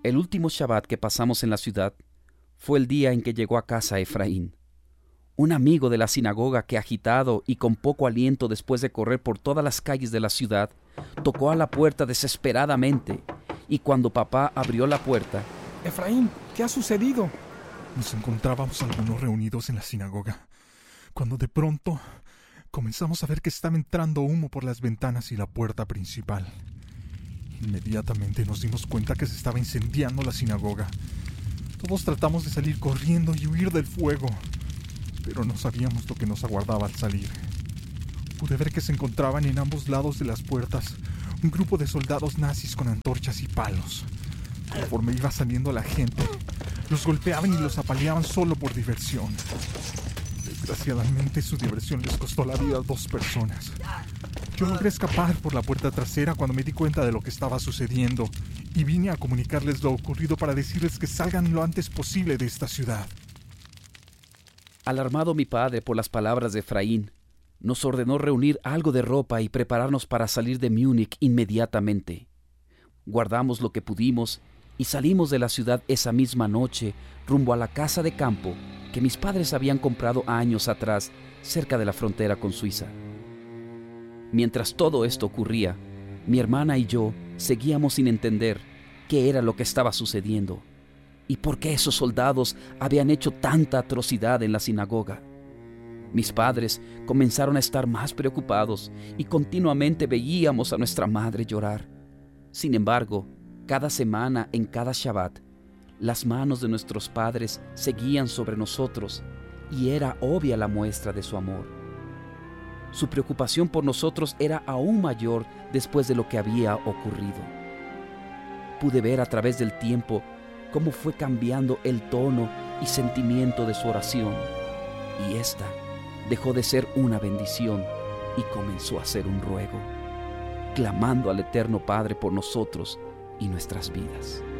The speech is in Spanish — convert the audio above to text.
El último Shabbat que pasamos en la ciudad fue el día en que llegó a casa Efraín, un amigo de la sinagoga que, agitado y con poco aliento después de correr por todas las calles de la ciudad, tocó a la puerta desesperadamente, y cuando papá abrió la puerta... Efraín, ¿qué ha sucedido? Nos encontrábamos algunos reunidos en la sinagoga, cuando de pronto comenzamos a ver que estaba entrando humo por las ventanas y la puerta principal. Inmediatamente nos dimos cuenta que se estaba incendiando la sinagoga. Todos tratamos de salir corriendo y huir del fuego, pero no sabíamos lo que nos aguardaba al salir. Pude ver que se encontraban en ambos lados de las puertas un grupo de soldados nazis con antorchas y palos. Conforme iba saliendo la gente, los golpeaban y los apaleaban solo por diversión. Desgraciadamente, su diversión les costó la vida a 2 personas. Yo logré escapar por la puerta trasera cuando me di cuenta de lo que estaba sucediendo y vine a comunicarles lo ocurrido para decirles que salgan lo antes posible de esta ciudad. Alarmado mi padre por las palabras de Efraín, nos ordenó reunir algo de ropa y prepararnos para salir de Múnich inmediatamente. Guardamos lo que pudimos y salimos de la ciudad esa misma noche rumbo a la casa de campo que mis padres habían comprado años atrás cerca de la frontera con Suiza. Mientras todo esto ocurría, mi hermana y yo seguíamos sin entender qué era lo que estaba sucediendo y por qué esos soldados habían hecho tanta atrocidad en la sinagoga. Mis padres comenzaron a estar más preocupados y continuamente veíamos a nuestra madre llorar. Sin embargo, cada semana, en cada Shabbat, las manos de nuestros padres seguían sobre nosotros y era obvia la muestra de su amor. Su preocupación por nosotros era aún mayor después de lo que había ocurrido. Pude ver a través del tiempo cómo fue cambiando el tono y sentimiento de su oración, y esta dejó de ser una bendición y comenzó a ser un ruego, clamando al Eterno Padre por nosotros y nuestras vidas.